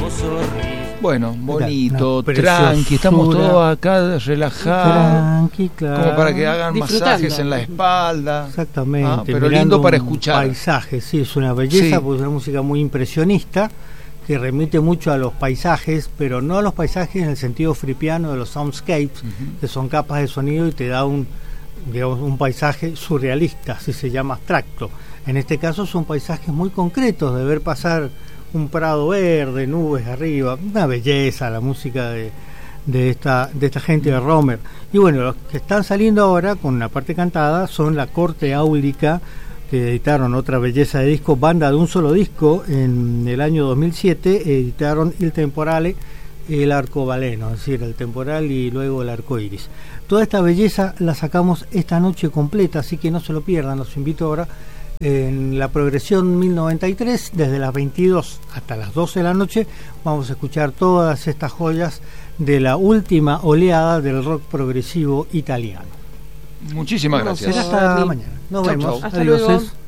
Bueno, bonito, Una tranqui, estamos preciosura. todos acá relajados, Tranqui, claro. como para que hagan Disfrutando. masajes en la espalda. Exactamente, Pero mirando lindo para un escuchar. Paisaje, sí, es una belleza, Sí. porque es una música muy impresionista que remite mucho a los paisajes, pero no a los paisajes en el sentido fripiano de los soundscapes, que son capas de sonido y te da digamos, un paisaje surrealista, así se llama, abstracto. En este caso son paisajes muy concretos, de ver pasar un prado verde, nubes arriba, una belleza la música de esta gente de Romer. Y bueno, los que están saliendo ahora con la parte cantada son la Corte Áulica, que editaron otra belleza de disco, banda de un solo disco. En el año 2007 editaron Il Temporale y El Arcobaleno, es decir, el temporal y luego el arco iris. Toda esta belleza la sacamos esta noche completa, así que no se lo pierdan. Los invito ahora en la progresión 1093, desde las 22 hasta las 12 de la noche. Vamos a escuchar todas estas joyas de la última oleada del rock progresivo italiano. Muchísimas gracias. Será hasta mañana. Nos Chau, vemos. chau. Hasta Adiós. luego.